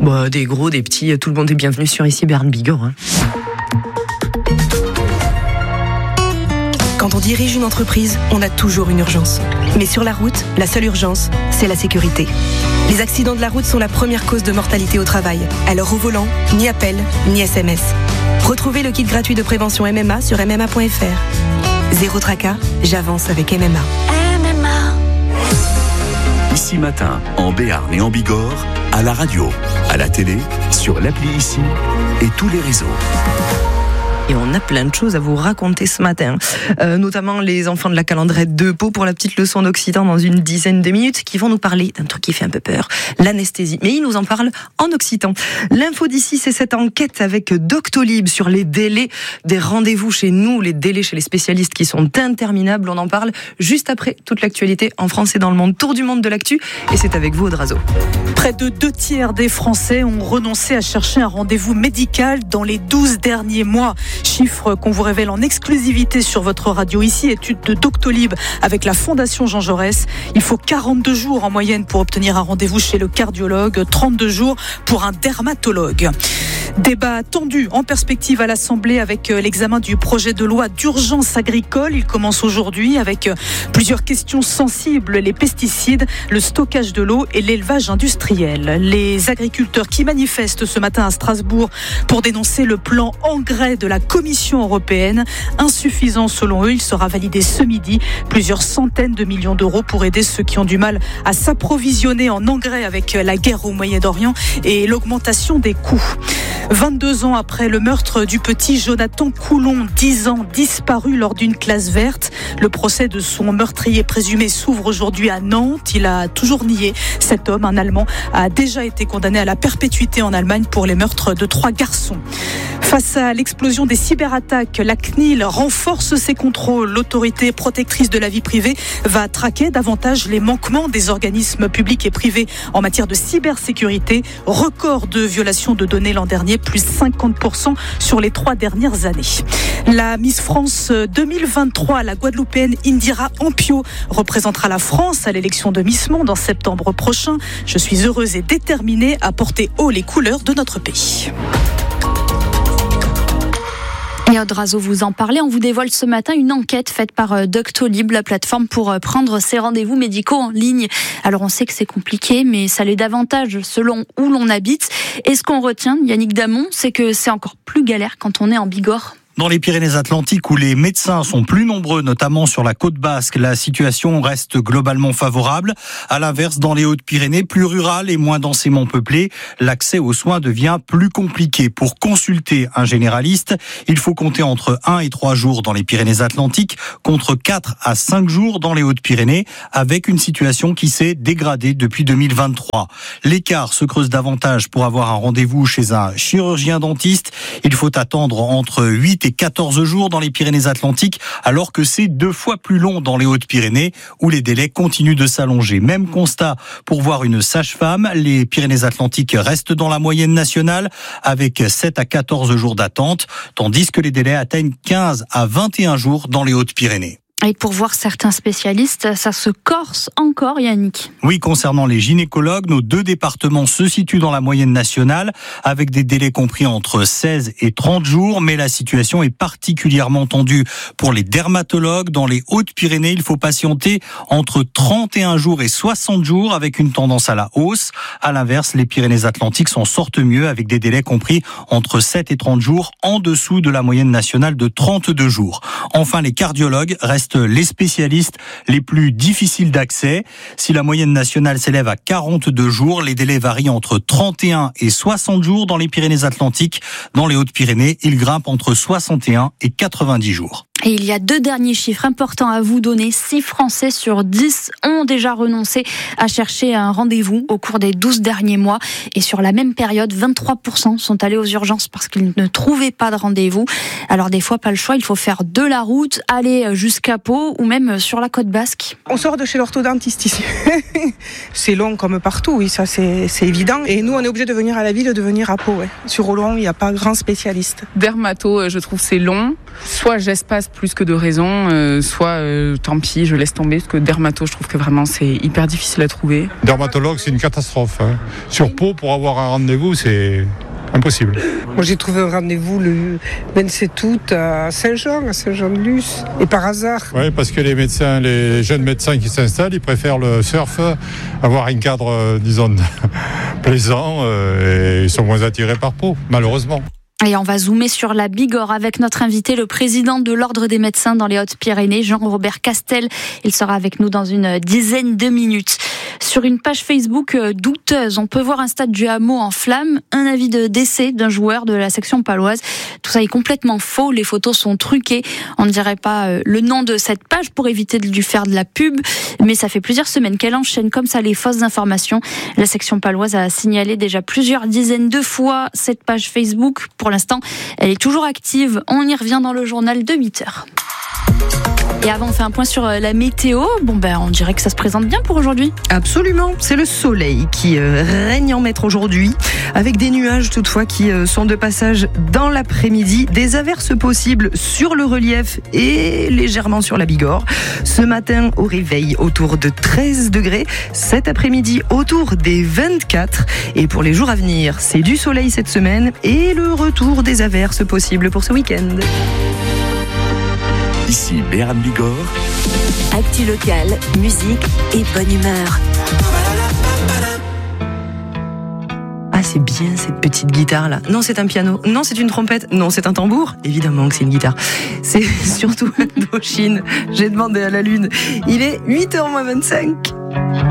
Des gros, des petits, tout le monde est bienvenu sur ici Berne Bigorre. Quand on dirige une entreprise, on a toujours une urgence. Mais sur la route, la seule urgence, c'est la sécurité. Les accidents de la route sont la première cause de mortalité au travail. Alors au volant, ni appel, ni SMS. Retrouvez le kit gratuit de prévention MMA sur mma.fr. Zéro tracas, j'avance avec MMA. Ici Matin, en Béarn et en Bigorre, à la radio, à la télé, sur l'appli Ici et tous les réseaux. Et on a plein de choses à vous raconter ce matin, notamment les enfants de la calenderette de Pau pour la petite leçon d'occitan dans une dizaine de minutes, qui vont nous parler d'un truc qui fait un peu peur, l'anesthésie. Mais ils nous en parlent en occitan. L'info d'ici, c'est cette enquête avec Doctolib sur les délais des rendez-vous chez nous, les délais chez les spécialistes qui sont interminables. On en parle juste après toute l'actualité en France et dans le monde. Tour du monde de l'actu, et c'est avec vous, Audrazo. Près de 2/3 des Français ont renoncé à chercher un rendez-vous médical dans les 12 derniers mois. Chiffre qu'on vous révèle en exclusivité sur votre radio ici, étude de Doctolib avec la Fondation Jean Jaurès. Il faut 42 jours en moyenne pour obtenir un rendez-vous chez le cardiologue, 32 jours pour un dermatologue. Débat tendu en perspective à l'Assemblée avec l'examen du projet de loi d'urgence agricole. Il commence aujourd'hui avec plusieurs questions sensibles, les pesticides, le stockage de l'eau et l'élevage industriel. Les agriculteurs qui manifestent ce matin à Strasbourg pour dénoncer le plan engrais de la Commission européenne. Insuffisant selon eux, il sera validé ce midi. Plusieurs centaines de millions d'euros pour aider ceux qui ont du mal à s'approvisionner en engrais avec la guerre au Moyen-Orient et l'augmentation des coûts. 22 ans après le meurtre du petit Jonathan Coulon, 10 ans disparu lors d'une classe verte. Le procès de son meurtrier présumé s'ouvre aujourd'hui à Nantes. Il a toujours nié. Cet homme, un Allemand, a déjà été condamné à la perpétuité en Allemagne pour les meurtres de 3 garçons. Face à l'explosion des cyberattaques, la CNIL renforce ses contrôles. L'autorité protectrice de la vie privée va traquer davantage les manquements des organismes publics et privés en matière de cybersécurité. Record de violation de données l'an dernier, plus 50% sur les 3 dernières années. La Miss France 2023, la Guadeloupéenne Indira Ampio, représentera la France à l'élection de Miss Monde en septembre prochain. Je suis heureuse et déterminée à porter haut les couleurs de notre pays. Et Audrazo, vous en parlez, on vous dévoile ce matin une enquête faite par Doctolib, la plateforme pour prendre ses rendez-vous médicaux en ligne. Alors on sait que c'est compliqué, mais ça l'est davantage selon où l'on habite. Et ce qu'on retient, Yannick Damon, c'est que c'est encore plus galère quand on est en Bigorre. Dans les Pyrénées-Atlantiques, où les médecins sont plus nombreux, notamment sur la côte basque, la situation reste globalement favorable. À l'inverse, dans les Hautes-Pyrénées, plus rurales et moins densément peuplées, l'accès aux soins devient plus compliqué. Pour consulter un généraliste, il faut compter entre 1 et 3 jours dans les Pyrénées-Atlantiques, contre 4 à 5 jours dans les Hautes-Pyrénées, avec une situation qui s'est dégradée depuis 2023. L'écart se creuse davantage pour avoir un rendez-vous chez un chirurgien-dentiste. Il faut attendre entre 8 et 14 jours dans les Pyrénées-Atlantiques, alors que c'est 2 fois plus long dans les Hautes-Pyrénées, où les délais continuent de s'allonger. Même constat pour voir une sage-femme. Les Pyrénées-Atlantiques restent dans la moyenne nationale, avec 7 à 14 jours d'attente, tandis que les délais atteignent 15 à 21 jours dans les Hautes-Pyrénées. Et pour voir certains spécialistes, ça se corse encore, Yannick. Oui, concernant les gynécologues, nos 2 départements se situent dans la moyenne nationale, avec des délais compris entre 16 et 30 jours, mais la situation est particulièrement tendue pour les dermatologues. Dans les Hautes-Pyrénées, il faut patienter entre 31 jours et 60 jours, avec une tendance à la hausse. À l'inverse, les Pyrénées-Atlantiques s'en sortent mieux, avec des délais compris entre 7 et 30 jours, en dessous de la moyenne nationale de 32 jours. Enfin, les cardiologues restent les spécialistes les plus difficiles d'accès. Si la moyenne nationale s'élève à 42 jours, les délais varient entre 31 et 60 jours dans les Pyrénées-Atlantiques. Dans les Hautes-Pyrénées, ils grimpent entre 61 et 90 jours. Et il y a 2 derniers chiffres importants à vous donner. 6 Français sur 10 ont déjà renoncé à chercher un rendez-vous au cours des 12 derniers mois. Et sur la même période, 23% sont allés aux urgences parce qu'ils ne trouvaient pas de rendez-vous. Alors des fois, pas le choix, il faut faire de la route, aller jusqu'à Pau ou même sur la côte basque. On sort de chez l'orthodontiste ici. C'est long comme partout, oui, ça c'est évident. Et nous, on est obligé de venir à la ville, de venir à Pau. Ouais. Sur Oloron, il n'y a pas grand spécialiste. Dermato, je trouve c'est long. Soit j'espace plus que de raison, soit tant pis, je laisse tomber, parce que dermato, je trouve que vraiment c'est hyper difficile à trouver. Dermatologue, c'est une catastrophe. Sur Pau, pour avoir un rendez-vous, c'est impossible. Moi, j'ai trouvé un rendez-vous le 27 août à Saint-Jean, à Saint-Jean-de-Luz, et par hasard. Oui, parce que les jeunes médecins qui s'installent, ils préfèrent le surf, avoir un cadre, disons, plaisant, et ils sont moins attirés par Pau, malheureusement. Et on va zoomer sur la Bigorre avec notre invité, le président de l'Ordre des médecins dans les Hautes-Pyrénées, Jean-Robert Castel. Il sera avec nous dans une dizaine de minutes. Sur une page Facebook douteuse, on peut voir un stade du hameau en flammes, un avis de décès d'un joueur de la section paloise. Tout ça est complètement faux, les photos sont truquées. On ne dirait pas le nom de cette page pour éviter de lui faire de la pub, mais ça fait plusieurs semaines qu'elle enchaîne comme ça les fausses informations. La section paloise a signalé déjà plusieurs dizaines de fois cette page Facebook. Pour l'instant, elle est toujours active. On y revient dans le journal de 8h. Et avant, on fait un point sur la météo. On dirait que ça se présente bien pour aujourd'hui. Absolument, c'est le soleil qui règne en maître aujourd'hui, avec des nuages toutefois qui sont de passage dans l'après-midi, des averses possibles sur le relief et légèrement sur la Bigorre. Ce matin, au réveil, autour de 13 degrés. Cet après-midi, autour des 24. Et pour les jours à venir, c'est du soleil cette semaine et le retour des averses possibles pour ce week-end. Ici Béarn Bigorre. Actu local, musique et bonne humeur. Ah, c'est bien cette petite guitare là. Non, c'est un piano. Non, c'est une trompette. Non, c'est un tambour. Évidemment que c'est une guitare. C'est surtout Indochine. J'ai demandé à la lune. Il est 8h moins 25.